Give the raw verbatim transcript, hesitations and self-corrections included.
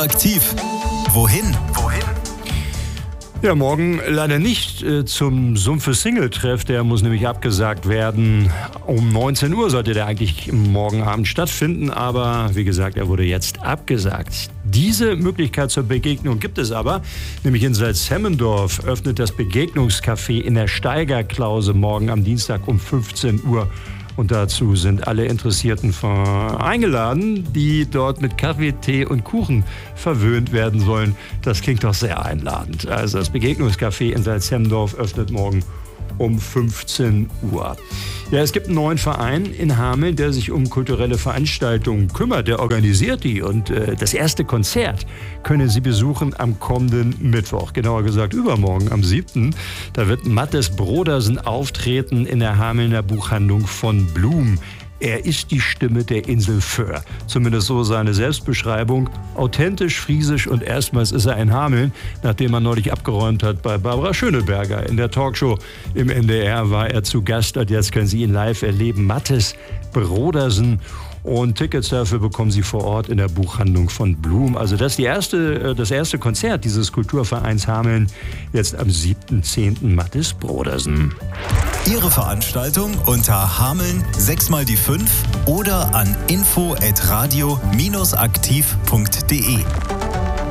Aktiv. Wohin? Wohin? Ja, morgen leider nicht äh, zum Sumpfe-Single-Treff. Der muss nämlich abgesagt werden. Um neunzehn Uhr sollte der eigentlich morgen Abend stattfinden. Aber wie gesagt, er wurde jetzt abgesagt. Diese Möglichkeit zur Begegnung gibt es aber. Nämlich in Salzhemmendorf öffnet das Begegnungscafé in der Steigerklause morgen am Dienstag um fünfzehn Uhr. Und dazu sind alle Interessierten eingeladen, die dort mit Kaffee, Tee und Kuchen verwöhnt werden sollen. Das klingt doch sehr einladend. Also das Begegnungscafé in Salzhemmendorf öffnet morgen um fünfzehn Uhr. Ja, es gibt einen neuen Verein in Hameln, der sich um kulturelle Veranstaltungen kümmert. Der organisiert die und äh, das erste Konzert können Sie besuchen am kommenden Mittwoch. Genauer gesagt übermorgen am siebten Da wird Mattes Brodersen auftreten in der Hamelner Buchhandlung von Blum. Er ist die Stimme der Insel Föhr. Zumindest so seine Selbstbeschreibung. Authentisch, friesisch und erstmals ist er ein Hameln, nachdem er neulich abgeräumt hat bei Barbara Schöneberger. In der Talkshow im N D R war er zu Gast und jetzt können Sie ihn live erleben. Mattes Brodersen. Und Tickets dafür bekommen Sie vor Ort in der Buchhandlung von Blum. Also das ist die erste, das erste Konzert dieses Kulturvereins Hameln. Jetzt am siebten zehnten Mattes Brodersen. Ihre Veranstaltung unter Hameln sechs mal die fünf oder an info at radio aktiv punkt de.